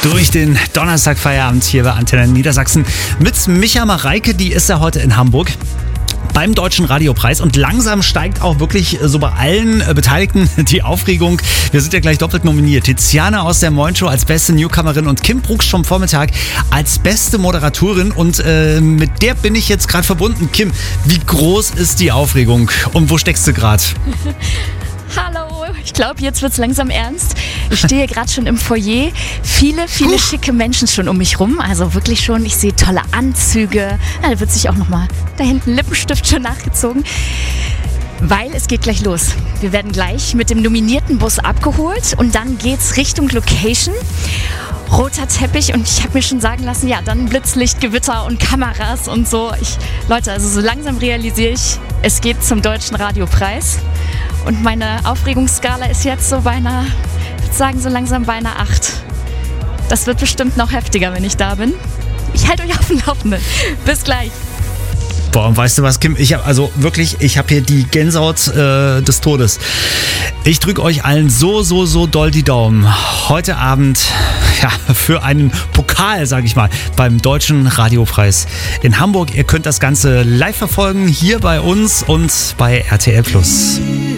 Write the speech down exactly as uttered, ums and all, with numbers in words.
durch den Donnerstagfeierabend hier bei Antenne Niedersachsen mit Micha Mareike, die ist ja heute in Hamburg beim Deutschen Radiopreis und langsam steigt auch wirklich so bei allen Beteiligten die Aufregung. Wir sind ja gleich doppelt nominiert. Tiziana aus der Moin Show als beste Newcomerin und Kim Brooks vom Vormittag als beste Moderatorin und äh, mit der bin ich jetzt gerade verbunden. Kim, wie groß ist die Aufregung und wo steckst du gerade? Hallo, ich glaube, jetzt wird es langsam ernst. Ich stehe gerade schon im Foyer. Viele, viele Puh. schicke Menschen schon um mich rum. Also wirklich schon, ich sehe tolle Anzüge. Na, da wird sich auch nochmal da hinten Lippenstift schon nachgezogen. Weil es geht gleich los. Wir werden gleich mit dem nominierten Bus abgeholt und dann geht's Richtung Location. Roter Teppich und ich habe mir schon sagen lassen, ja, dann Blitzlicht, Gewitter und Kameras und so. Ich, Leute, also so langsam realisiere ich, es geht zum Deutschen Radiopreis. Und meine Aufregungsskala ist jetzt so bei einer, ich würde sagen, so langsam bei einer acht. Das wird bestimmt noch heftiger, wenn ich da bin. Ich halte euch auf dem Laufenden. Bis gleich. Boah, und weißt du was, Kim? Ich habe also wirklich, ich habe hier die Gänsehaut äh, des Todes. Ich drücke euch allen so, so, so doll die Daumen. Heute Abend ja, für einen Pokal, sage ich mal, beim Deutschen Radiopreis in Hamburg. Ihr könnt das Ganze live verfolgen hier bei uns und bei R T L Plus.